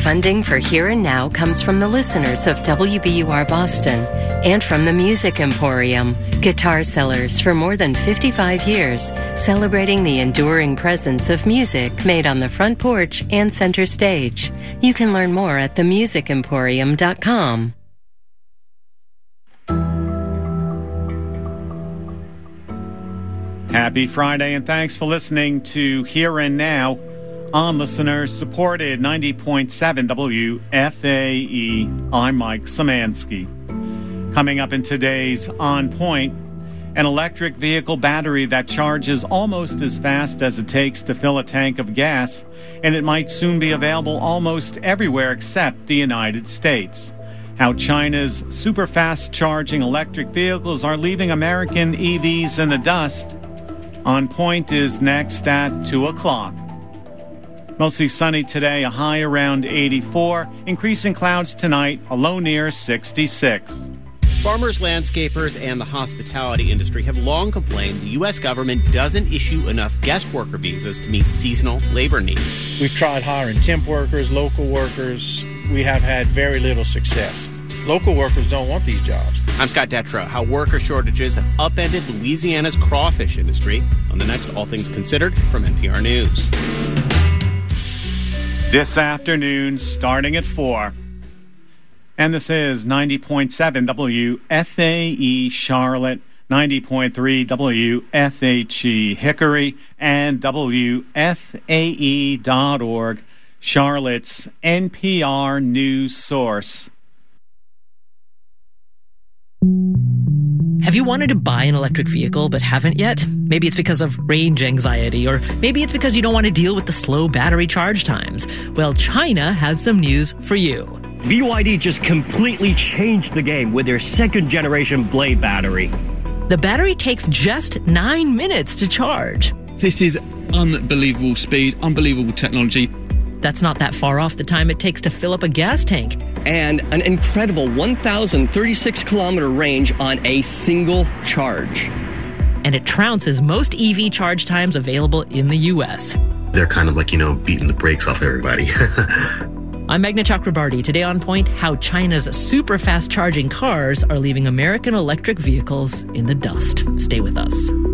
Funding for Here and Now comes from the listeners of WBUR Boston and from the Music Emporium, guitar sellers for more than 55 years, celebrating the enduring presence of music made on the front porch and center stage. You can learn more at themusicemporium.com. Happy Friday, and thanks for listening to Here and Now on listener-supported 90.7 WFAE. I'm Mike Szymanski. Coming up in today's On Point, an electric vehicle battery that charges almost as fast as it takes to fill a tank of gas, and it might soon be available almost everywhere except the United States. How China's super-fast charging electric vehicles are leaving American EVs in the dust. On Point is next at 2 o'clock. Mostly sunny today, a high around 84. Increasing clouds tonight, a low near 66. Farmers, landscapers, and the hospitality industry have long complained the U.S. government doesn't issue enough guest worker visas to meet seasonal labor needs. We've tried hiring temp workers, local workers. We have had very little success. Local workers don't want these jobs. I'm Scott Detrow. How worker shortages have upended Louisiana's crawfish industry on the next All Things Considered from NPR News. This afternoon, starting at 4. And this is 90.7 WFAE Charlotte, 90.3 WFHE Hickory, and WFAE.org, Charlotte's NPR news source. Have you wanted to buy an electric vehicle but haven't yet? Maybe it's because of range anxiety, or maybe it's because you don't want to deal with the slow battery charge times. Well, China has some news for you. BYD just completely changed the game with their second-generation Blade battery. The battery takes just 9 minutes to charge. This is unbelievable speed, unbelievable technology. That's not that far off the time it takes to fill up a gas tank. And an incredible 1,036-kilometer range on a single charge. And it trounces most EV charge times available in the U.S. They're kind of like, beating the brakes off everybody. I'm Meghna Chakrabarty. Today on Point, how China's super-fast charging cars are leaving American electric vehicles in the dust. Stay with us.